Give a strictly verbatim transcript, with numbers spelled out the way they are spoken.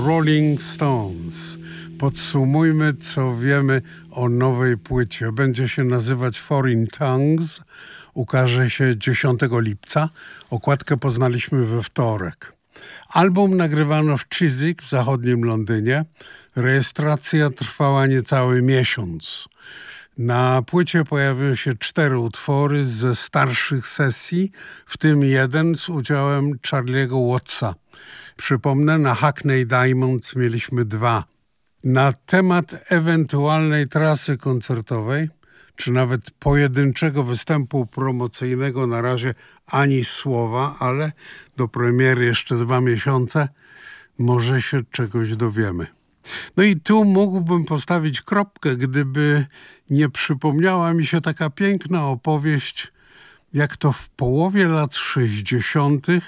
Rolling Stones. Podsumujmy, co wiemy o nowej płycie. Będzie się nazywać Foreign Tongues. Ukaże się dziesiątego lipca. Okładkę poznaliśmy we wtorek. Album nagrywano w Chiswick w zachodnim Londynie. Rejestracja trwała niecały miesiąc. Na płycie pojawiły się cztery utwory ze starszych sesji, w tym jeden z udziałem Charlie'ego Wattsa. Przypomnę, na Hackney Diamonds mieliśmy dwa. Na temat ewentualnej trasy koncertowej, czy nawet pojedynczego występu promocyjnego na razie ani słowa, ale do premiery jeszcze dwa miesiące, może się czegoś dowiemy. No i tu mógłbym postawić kropkę, gdyby nie przypomniała mi się taka piękna opowieść, jak to w połowie lat sześćdziesiątych